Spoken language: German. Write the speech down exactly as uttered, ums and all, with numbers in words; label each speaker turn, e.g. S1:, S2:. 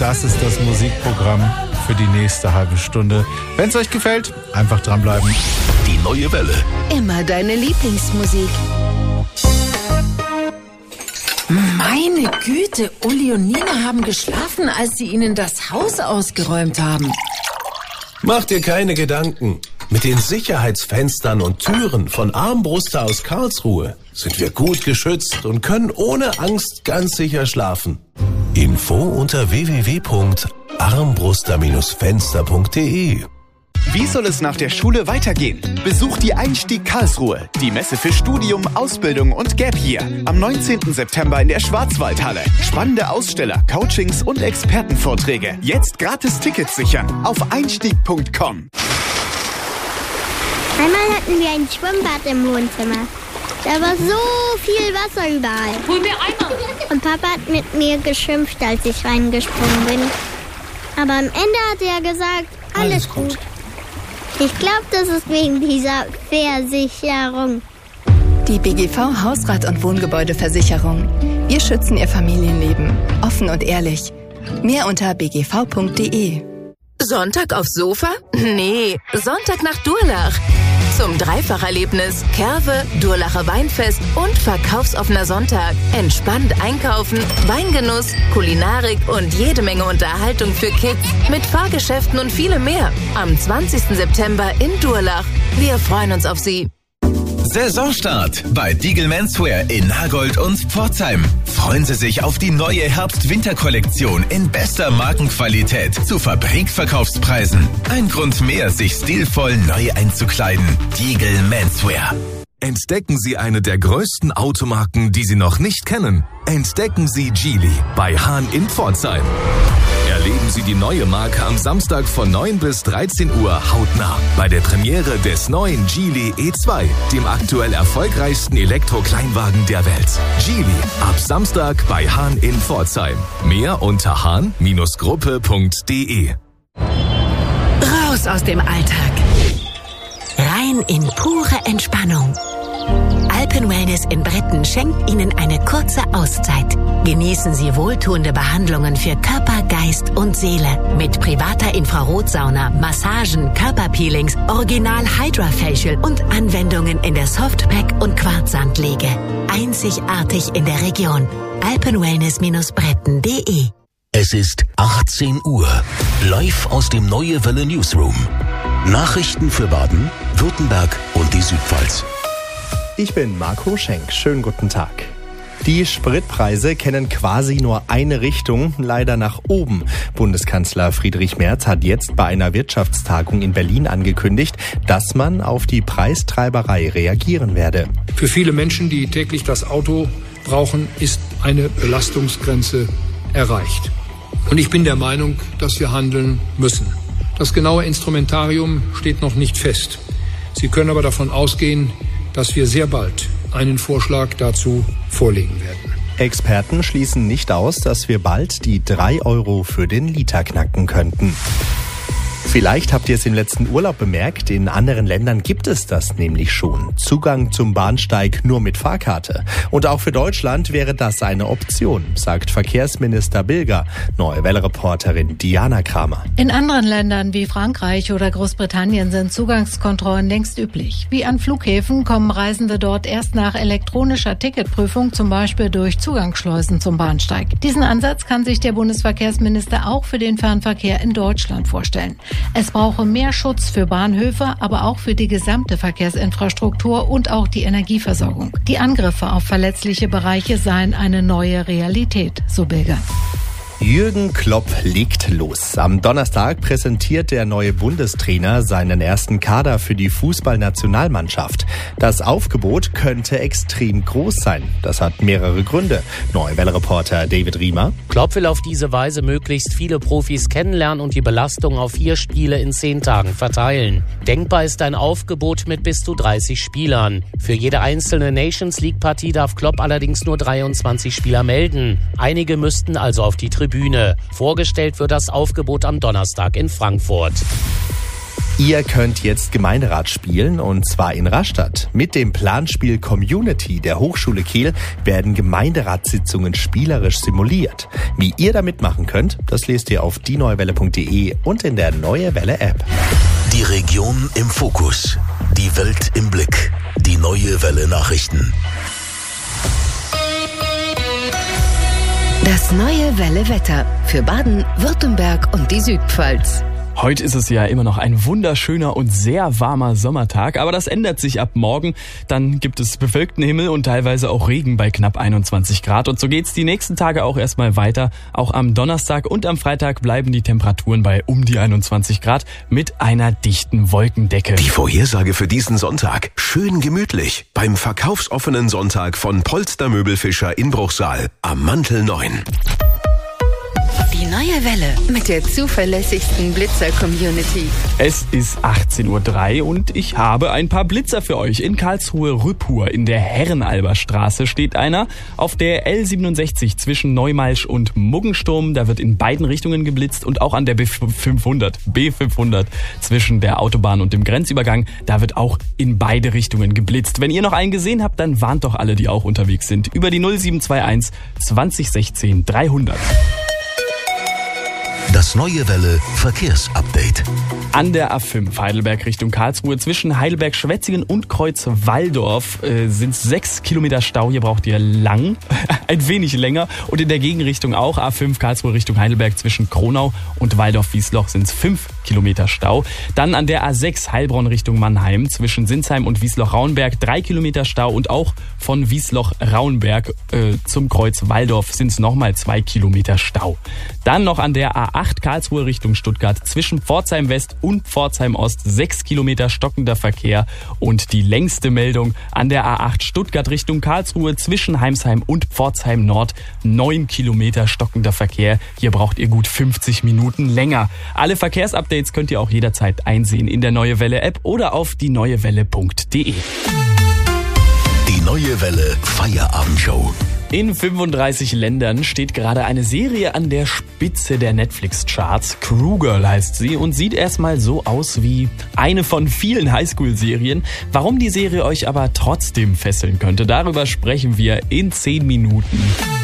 S1: Das ist das Musikprogramm für die nächste halbe Stunde. Wenn es euch gefällt, einfach dranbleiben.
S2: Die neue Welle.
S3: Immer deine Lieblingsmusik.
S4: Meine Güte, Uli und Nina haben geschlafen, als sie ihnen das Haus ausgeräumt haben.
S5: Mach dir keine Gedanken. Mit den Sicherheitsfenstern und Türen von Armbruster aus Karlsruhe sind wir gut geschützt und können ohne Angst ganz sicher schlafen. Info unter w w w punkt armbruster fenster punkt d e.
S6: Wie soll es nach der Schule weitergehen? Besucht die Einstieg Karlsruhe, die Messe für Studium, Ausbildung und Gap Year. Am neunzehnten September in der Schwarzwaldhalle. Spannende Aussteller, Coachings und Expertenvorträge. Jetzt gratis Tickets sichern auf einstieg punkt com.
S7: Einmal hatten wir ein Schwimmbad im Wohnzimmer. Da war so viel Wasser überall.
S8: Hol mir Eimer.
S7: Und Papa hat mit mir geschimpft, als ich reingesprungen bin. Aber am Ende hat er gesagt, alles, alles gut. gut. Ich glaube, das ist wegen dieser Versicherung.
S9: Die B G V Hausrat- und Wohngebäudeversicherung. Wir schützen Ihr Familienleben. Offen und ehrlich. Mehr unter b g v punkt d e.
S3: Sonntag aufs Sofa? Nee, Sonntag nach Durlach. Zum Dreifacherlebnis Kerwe, Durlacher Weinfest und verkaufsoffener Sonntag. Entspannt einkaufen, Weingenuss, Kulinarik und jede Menge Unterhaltung für Kids mit Fahrgeschäften und vielem mehr. Am zwanzigsten September in Durlach. Wir freuen uns auf Sie.
S2: Saisonstart bei Diegel Menswear in Nagold und Pforzheim. Freuen Sie sich auf die neue Herbst-Winter-Kollektion in bester Markenqualität zu Fabrikverkaufspreisen. Ein Grund mehr, sich stilvoll neu einzukleiden. Diegel Menswear.
S10: Entdecken Sie eine der größten Automarken, die Sie noch nicht kennen. Entdecken Sie Geely bei Hahn in Pforzheim. Erleben Sie die neue Marke am Samstag von neun bis dreizehn Uhr hautnah bei der Premiere des neuen Geely E zwei, dem aktuell erfolgreichsten Elektro-Kleinwagen der Welt. Geely, ab Samstag bei Hahn in Pforzheim. Mehr unter hahn Gruppe punkt d e.
S3: Raus aus dem Alltag. Rein in pure Entspannung. Alpenwellness in Bretten schenkt Ihnen eine kurze Auszeit. Genießen Sie wohltuende Behandlungen für Körper, Geist und Seele mit privater Infrarotsauna, Massagen, Körperpeelings, Original Hydra Facial und Anwendungen in der Softpack- und Quarzsandlege. Einzigartig in der Region. alpenwellness Bretten punkt d e.
S2: Es ist achtzehn Uhr. Live aus dem Neue Welle Newsroom. Nachrichten für Baden, Württemberg und die Südpfalz.
S11: Ich bin Marco Schenk. Schönen guten Tag. Die Spritpreise kennen quasi nur eine Richtung, leider nach oben. Bundeskanzler Friedrich Merz hat jetzt bei einer Wirtschaftstagung in Berlin angekündigt, dass man auf die Preistreiberei reagieren werde.
S12: Für viele Menschen, die täglich das Auto brauchen, ist eine Belastungsgrenze erreicht. Und ich bin der Meinung, dass wir handeln müssen. Das genaue Instrumentarium steht noch nicht fest. Sie können aber davon ausgehen, dass wir sehr bald einen Vorschlag dazu vorlegen werden.
S11: Experten schließen nicht aus, dass wir bald die drei Euro für den Liter knacken könnten. Vielleicht habt ihr es im letzten Urlaub bemerkt, in anderen Ländern gibt es das nämlich schon. Zugang zum Bahnsteig nur mit Fahrkarte. Und auch für Deutschland wäre das eine Option, sagt Verkehrsminister Bilger. Neue Welle-Reporterin Diana Kramer.
S13: In anderen Ländern wie Frankreich oder Großbritannien sind Zugangskontrollen längst üblich. Wie an Flughäfen kommen Reisende dort erst nach elektronischer Ticketprüfung, zum Beispiel durch Zugangsschleusen zum Bahnsteig. Diesen Ansatz kann sich der Bundesverkehrsminister auch für den Fernverkehr in Deutschland vorstellen. Es brauche mehr Schutz für Bahnhöfe, aber auch für die gesamte Verkehrsinfrastruktur und auch die Energieversorgung. Die Angriffe auf verletzliche Bereiche seien eine neue Realität, so Bilger.
S11: Jürgen Klopp legt los. Am Donnerstag präsentiert der neue Bundestrainer seinen ersten Kader für die Fußballnationalmannschaft. Das Aufgebot könnte extrem groß sein. Das hat mehrere Gründe. Neue Welle-Reporter David Riemer.
S14: Klopp will auf diese Weise möglichst viele Profis kennenlernen und die Belastung auf vier Spiele in zehn Tagen verteilen. Denkbar ist ein Aufgebot mit bis zu dreißig Spielern. Für jede einzelne Nations-League-Partie darf Klopp allerdings nur dreiundzwanzig Spieler melden. Einige müssten also auf die Tribüne. Bühne. Vorgestellt wird das Aufgebot am Donnerstag in Frankfurt.
S11: Ihr könnt jetzt Gemeinderat spielen, und zwar in Rastatt. Mit dem Planspiel Community der Hochschule Kehl werden Gemeinderatssitzungen spielerisch simuliert. Wie ihr da mitmachen könnt, das lest ihr auf die neue welle punkt de und in der Neue Welle App.
S8: Die Region im Fokus, die Welt im Blick, die Neue Welle Nachrichten.
S3: Das Neue Welle Wetter für Baden, Württemberg und die Südpfalz.
S15: Heute ist es ja immer noch ein wunderschöner und sehr warmer Sommertag, aber das ändert sich ab morgen. Dann gibt es bewölkten Himmel und teilweise auch Regen bei knapp einundzwanzig Grad. Und so geht's die nächsten Tage auch erstmal weiter. Auch am Donnerstag und am Freitag bleiben die Temperaturen bei um die einundzwanzig Grad mit einer dichten Wolkendecke.
S2: Die Vorhersage für diesen Sonntag. Schön gemütlich beim verkaufsoffenen Sonntag von Polster Möbelfischer in Bruchsal am Mantel neun.
S3: Die Neue Welle mit der zuverlässigsten Blitzer-Community.
S15: Es ist achtzehn Uhr drei und ich habe ein paar Blitzer für euch. In Karlsruhe-Rüppur in der Herrenalberstraße steht einer. Auf der L siebenundsechzig zwischen Neumalsch und Muggensturm, da wird in beiden Richtungen geblitzt, und auch an der B fünfhundert, B fünfhundert zwischen der Autobahn und dem Grenzübergang, da wird auch in beide Richtungen geblitzt. Wenn ihr noch einen gesehen habt, dann warnt doch alle, die auch unterwegs sind, über die null sieben zwei eins zwanzig sechzehn dreihundert.
S8: Das Neue Welle Verkehrsupdate.
S15: An der A fünf Heidelberg Richtung Karlsruhe zwischen Heidelberg-Schwetzingen und Kreuz-Walldorf äh, sind sechs Kilometer Stau. Hier braucht ihr lang, ein wenig länger. Und in der Gegenrichtung auch A fünf Karlsruhe Richtung Heidelberg zwischen Kronau und Walldorf-Wiesloch sind es fünf Kilometer Stau. Dann an der A sechs Heilbronn Richtung Mannheim zwischen Sinsheim und Wiesloch-Rauenberg drei Kilometer Stau. Und auch von Wiesloch-Rauenberg äh, zum Kreuz Walldorf sind es nochmal zwei Kilometer Stau. Dann noch an der A acht Karlsruhe Richtung Stuttgart zwischen Pforzheim West und Pforzheim Ost sechs Kilometer stockender Verkehr. Und die längste Meldung an der A acht Stuttgart Richtung Karlsruhe zwischen Heimsheim und Pforzheim Nord neun Kilometer stockender Verkehr. Hier braucht ihr gut fünfzig Minuten länger. Alle Verkehrsupdates könnt ihr auch jederzeit einsehen in der Neue Welle App oder auf die neue welle punkt de.
S8: Die Neue Welle Feierabendshow.
S15: In fünfunddreißig Ländern steht gerade eine Serie an der Spitze der Netflix-Charts. Crew Girl heißt sie und sieht erstmal so aus wie eine von vielen Highschool-Serien. Warum die Serie euch aber trotzdem fesseln könnte, darüber sprechen wir in zehn Minuten.